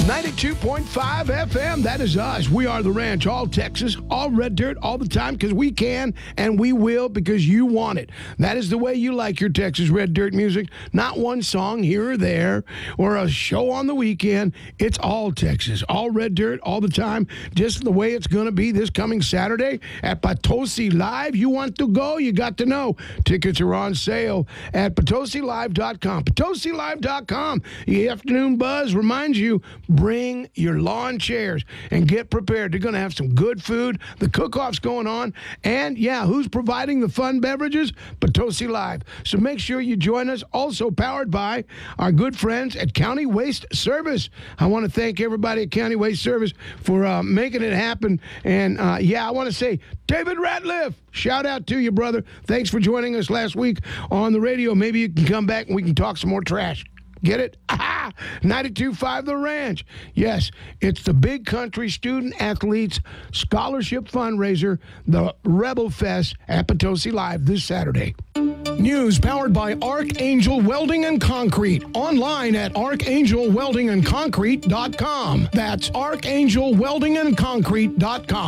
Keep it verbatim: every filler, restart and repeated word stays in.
ninety-two point five F M, that is us. We are The Ranch, all Texas, all red dirt, all the time, because we can and we will because you want it. That is the way you like your Texas red dirt music. Not one song here or there or a show on the weekend. It's all Texas, all red dirt, all the time, just the way it's going to be this coming Saturday at Potosi Live. You want to go? You got to know. Tickets are on sale at potosi live dot com. potosi live dot com. The afternoon buzz reminds you, bring your lawn chairs and get prepared. They're going to have some good food. The cook-off's going on. And, yeah, who's providing the fun beverages? Potosi Live. So make sure you join us. Also powered by our good friends at County Waste Service. I want to thank everybody at County Waste Service for uh, making it happen. And, uh, yeah, I want to say, David Ratliff, shout out to you, brother. Thanks for joining us last week on the radio. Maybe you can come back and we can talk some more trash. Get it? Aha! ninety-two point five The Ranch. Yes, it's the Big Country Student Athletes Scholarship Fundraiser, the Rebel Fest at Potosi Live this Saturday. News powered by Archangel Welding and Concrete. Online at archangel welding and concrete dot com. That's archangel welding and concrete dot com.